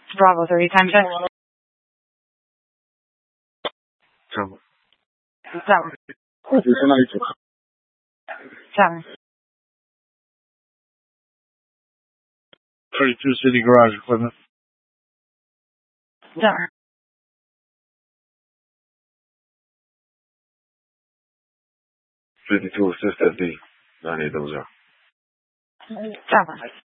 Bravo 30, time check. Tower. Tower. Tower. 32 City Garage Equipment. Tower. 52 Assist SD. 9800. Tower.